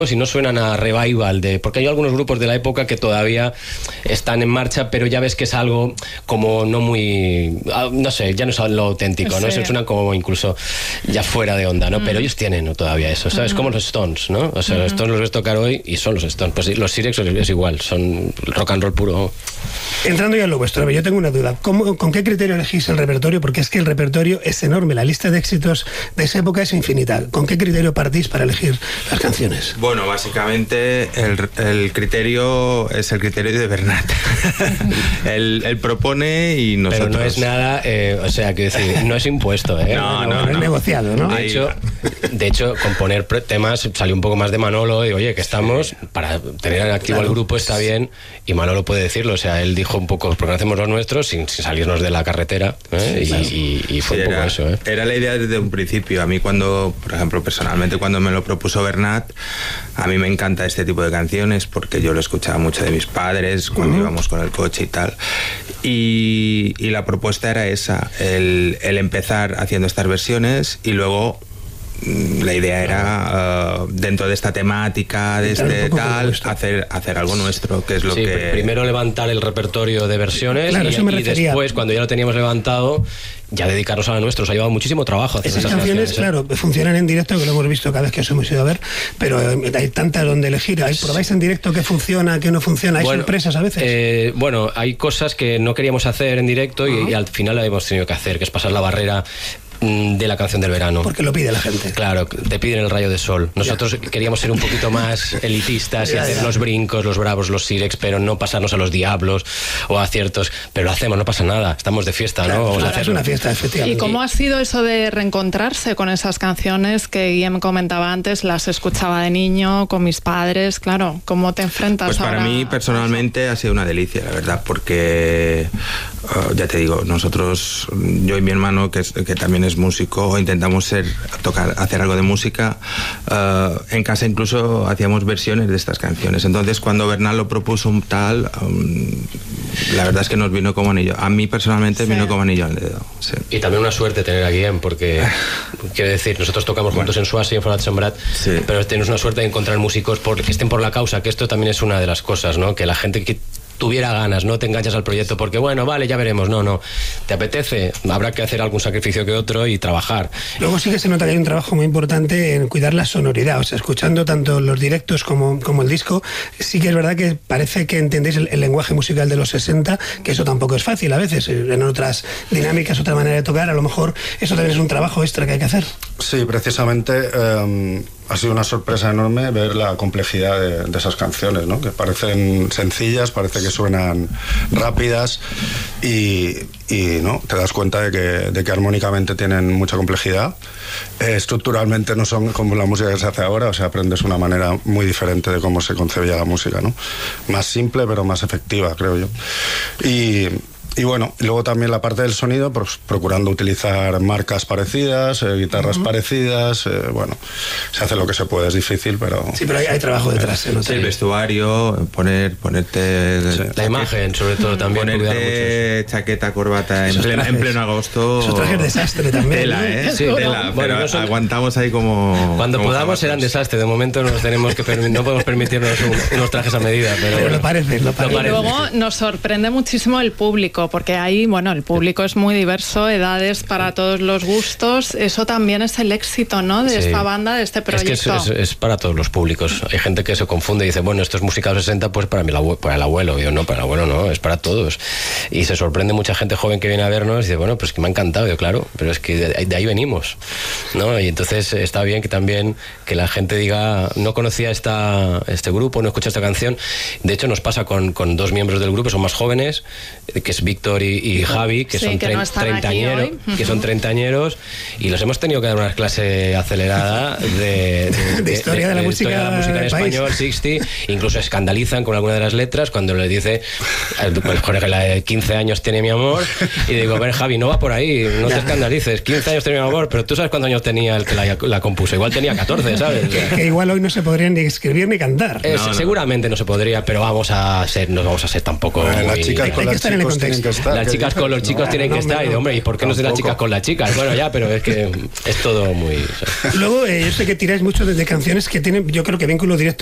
y no suenan a revival porque hay algunos grupos de la época que todavía están en marcha, pero ya ves que es algo como no muy, no sé, ya no es lo auténtico, ¿no? Se suenan como incluso ya fuera de onda, ¿no? Pero ellos tienen todavía eso, ¿sabes? Como los Stones, ¿no? O sea, los Stones los ves tocar hoy y son los Stones. Pues los Sirex es igual, son rock and roll puro. Entrando ya en lo vuestro, yo tengo una duda. ¿Con qué criterio elegís el repertorio? Porque es que el repertorio es enorme, la lista de éxitos de esa época es infinita. ¿Con qué criterio partís para elegir las canciones? Bueno, básicamente el criterio es el criterio de Bernat. él propone y nosotros... Pero no es nada, o sea, que decir, no es impuesto, ¿eh? No, es negociado, ¿no? De hecho, componer temas salió un poco más de Manolo y, oye, que estamos, para tener en activo al grupo está bien, y Manolo puede decirlo, o sea, él dijo un poco, porque hacemos los nuestros sin salirnos de la carretera, ¿eh? Y fue un poco eso, ¿eh? Era la idea desde un principio. A mí cuando, por ejemplo, personalmente cuando me lo propuso Bernat, a mí me encanta este tipo de canciones porque yo lo escuchaba mucho de mis padres cuando íbamos con el coche y tal. Y la propuesta era esa, el empezar haciendo estas versiones y luego la idea era dentro de esta temática, de este tal, hacer algo nuestro, que es lo que... Primero levantar el repertorio de versiones y después, cuando ya lo teníamos levantado, ya dedicarnos a lo nuestro. Nos ha llevado muchísimo trabajo hacer esas canciones, claro, funcionan en directo, que lo hemos visto cada vez que os hemos ido a ver, pero hay tantas donde elegir. ¿Probáis en directo qué funciona, qué no funciona? ¿Hay sorpresas a veces? Bueno, hay cosas que no queríamos hacer en directo y al final la hemos tenido que hacer, que es pasar la barrera de la canción del verano. Porque lo pide la gente. Claro, te piden el rayo de sol. Nosotros queríamos ser un poquito más elitistas y hacer los brincos, los bravos, los Sirex, pero no pasarnos a los diablos o a ciertos. Pero lo hacemos, no pasa nada. Estamos de fiesta, claro, ¿no? Es una fiesta, efectivamente. ¿Y cómo ha sido eso de reencontrarse con esas canciones que Guillem comentaba antes? Las escuchaba de niño, con mis padres, claro. ¿Cómo te enfrentas pues ahora? Para mí, personalmente, ha sido una delicia, la verdad, porque, ya te digo, nosotros, yo y mi hermano, que también es músico, intentamos hacer algo de música. En casa incluso hacíamos versiones de estas canciones. Entonces cuando Bernal lo propuso un tal, la verdad es que nos vino como anillo. A mí personalmente vino como anillo al dedo. Sí. Y también una suerte tener a Guillem, porque quiero decir, nosotros tocamos juntos en Suasi y en Forat Sembrat, pero tenemos una suerte de encontrar músicos que estén por la causa, que esto también es una de las cosas, ¿no? Que la gente que tuviera ganas, no te enganchas al proyecto porque bueno, vale, ya veremos, no, te apetece, habrá que hacer algún sacrificio que otro y trabajar. Luego sí que se nota que hay un trabajo muy importante en cuidar la sonoridad, o sea, escuchando tanto los directos como el disco, sí que es verdad que parece que entendéis el lenguaje musical de los 60, que eso tampoco es fácil a veces, en otras dinámicas, otra manera de tocar, a lo mejor eso también es un trabajo extra que hay que hacer. Sí, precisamente ha sido una sorpresa enorme ver la complejidad de esas canciones, ¿no? Que parecen sencillas, parece que suenan rápidas y no te das cuenta de que armónicamente tienen mucha complejidad. Estructuralmente no son como la música que se hace ahora, o sea, aprendes una manera muy diferente de cómo se concebía la música, ¿no? Más simple pero más efectiva, creo yo. Y bueno, luego también la parte del sonido, pues procurando utilizar marcas parecidas, guitarras parecidas, bueno, se hace lo que se puede, es difícil, pero... Sí, pero hay trabajo detrás, ¿no? Sí, el vestuario, ponerte... La imagen, sobre todo, también. Ponerte chaqueta, corbata en pleno agosto... Esos trajes desastre también. Tela, ¿eh? Sí, tela, pero aguantamos ahí como... Cuando podamos serán desastre, de momento no podemos permitirnos unos trajes a medida, pero lo parece. Y luego nos sorprende muchísimo el público, porque ahí, bueno, el público es muy diverso, edades para todos los gustos. Eso también es el éxito, ¿no? De esta banda, de este proyecto. Es que es para todos los públicos. Hay gente que se confunde y dice, bueno, esto es música de los 60, pues para el abuelo. Y yo, no, para el abuelo no, es para todos. Y se sorprende mucha gente joven que viene a vernos y dice, bueno, pues que me ha encantado. Yo, claro, pero es que de ahí venimos, ¿no? Y entonces está bien que también que la gente diga, no conocía este grupo, no escucha esta canción. De hecho, nos pasa con dos miembros del grupo, son más jóvenes, que es Víctor y Javi, que son treintañeros, y los hemos tenido que dar una clase acelerada de historia de la música en español, 60, incluso escandalizan con alguna de las letras cuando le dice, Jorge, la de 15 años tiene mi amor, y digo, a ver, Javi, no va por ahí, no te escandalices, 15 años tiene mi amor, pero tú sabes cuántos años tenía el que la compuso, igual tenía 14, ¿sabes? Que igual hoy no se podría ni escribir ni cantar. Seguramente no se podría, pero no vamos a ser tampoco las chicas con hay que estar en el contexto. tienen que estar. Las chicas con los chicos tienen que estar. Y de, hombre, ¿y por qué no son las chicas con las chicas? Bueno, ya, pero es que es todo muy... Luego, yo sé que tiráis mucho de canciones que tienen, yo creo que vínculo directo